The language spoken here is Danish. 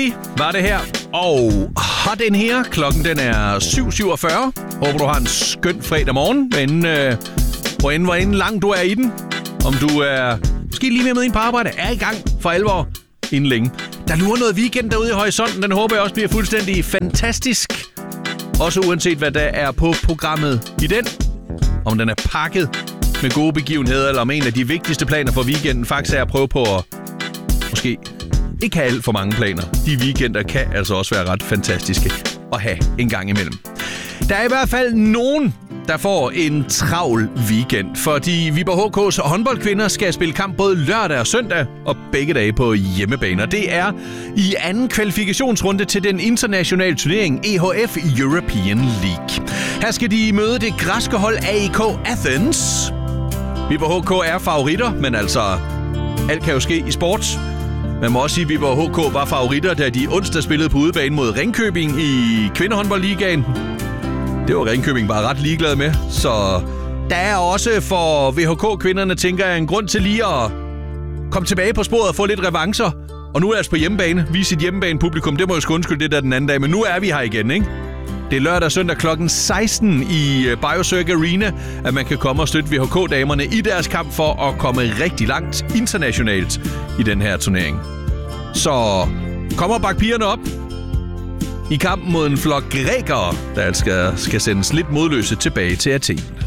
Kelly var det her. Og Hot In Here. Klokken den er 7.47. Håber du har en skøn fredag morgen. Hvor end langt du er i den. Om du er måske lige med ind på arbejde. Er i gang for alvor inden længe. Der lurer noget weekend derude i horisonten. Den håber jeg også bliver fuldstændig fantastisk. Også uanset hvad der er på programmet i den. Om den er pakket med gode begivenheder, eller om en af de vigtigste planer for weekenden faktisk er at prøve på at måske ikke have alt for mange planer. De weekender kan altså også være ret fantastiske at have en gang imellem. Der er i hvert fald nogen, der får en travl weekend, fordi Viborg HK's håndboldkvinder skal spille kamp både lørdag og søndag, og begge dage på hjemmebaner. Det er i anden kvalifikationsrunde til den internationale turnering EHF European League. Her skal de møde det græske hold AEK Athens. Viborg HK er favoritter, men altså alt kan jo ske i sport. Man må også sige, at Viborg HK var favoritter, da de onsdag spillede på udebane mod Ringkøbing i kvindehåndboldligaen. Det var Ringkøbing bare ret ligeglad med, så der er også for VHK-kvinderne, tænker jeg, en grund til lige at komme tilbage på sporet og få lidt revancer. Og nu er det altså på hjemmebane. Vise sit hjemmebane-publikum. Det må jo sgu undskylde det der den anden dag, men nu er vi her igen, ikke? Det er lørdag og søndag klokken 16 i Biocirc Arena, at man kan komme og støtte VHK-damerne i deres kamp for at komme rigtig langt internationalt i den her turnering. Så kom og bak pigerne op i kampen mod en flok grækere, der skal sendes lidt modløse tilbage til Athen.